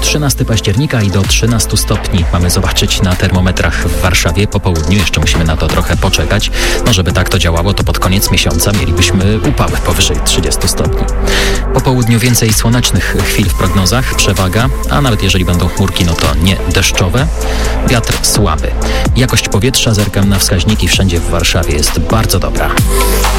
13 października i do 13 stopni mamy zobaczyć na termometrach w Warszawie po południu. Jeszcze musimy na to trochę poczekać. No żeby tak to działało, to pod koniec miesiąca mielibyśmy upały powyżej 30 stopni. Po południu więcej słonecznych chwil w prognozach, przewaga, a nawet jeżeli będą chmurki, no to nie deszczowe. Wiatr słaby. Jakość powietrza, zerkam na wskaźniki, wszędzie w Warszawie jest bardzo dobra.